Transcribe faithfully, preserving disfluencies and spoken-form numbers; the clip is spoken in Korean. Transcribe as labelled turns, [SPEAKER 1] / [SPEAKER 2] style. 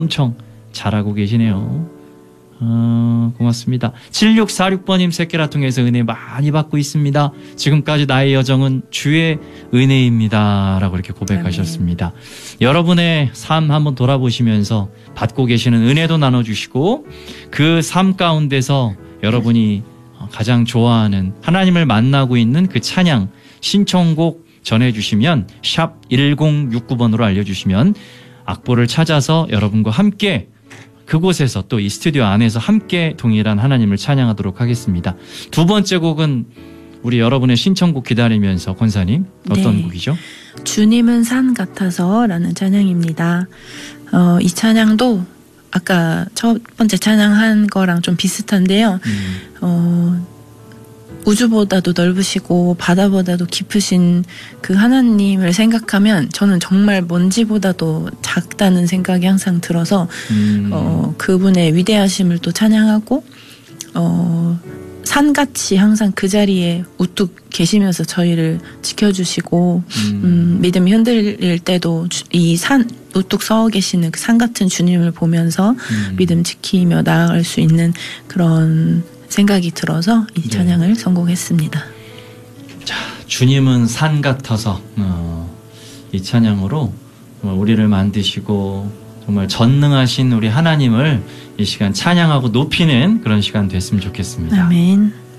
[SPEAKER 1] 엄청 잘하고 계시네요. 어, 고맙습니다. 칠육사육 번님 새끼라 통해서 은혜 많이 받고 있습니다. 지금까지 나의 여정은 주의 은혜입니다. 라고 이렇게 고백하셨습니다. 아멘. 여러분의 삶 한번 돌아보시면서 받고 계시는 은혜도 나눠주시고 그 삶 가운데서 여러분이 가장 좋아하는 하나님을 만나고 있는 그 찬양 신청곡 전해주시면 샵 일공육구 번으로 알려주시면 악보를 찾아서 여러분과 함께 그곳에서 또 이 스튜디오 안에서 함께 동일한 하나님을 찬양하도록 하겠습니다. 두 번째 곡은 우리 여러분의 신청곡 기다리면서 권사님 어떤 네. 곡이죠?
[SPEAKER 2] 주님은 산 같아서 라는 찬양입니다. 어, 이 찬양도 아까 첫 번째 찬양한 거랑 좀 비슷한데요. 음. 어, 우주보다도 넓으시고 바다보다도 깊으신 그 하나님을 생각하면 저는 정말 먼지보다도 작다는 생각이 항상 들어서 음. 어, 그분의 위대하심을 또 찬양하고 어, 산같이 항상 그 자리에 우뚝 계시면서 저희를 지켜주시고 음. 음, 믿음이 흔들릴 때도 이 산 우뚝 서 계시는 그 산 같은 주님을 보면서 음. 믿음 지키며 나아갈 수 있는 그런 생각이 들어서 이 찬양을 네. 선곡했습니다.
[SPEAKER 1] 자, 주님은 산 같아서 어, 이 찬양으로 우리를 만드시고 정말 전능하신 우리 하나님을 이 시간 찬양하고 높이는 그런 시간 됐으면 좋겠습니다.
[SPEAKER 2] 아멘.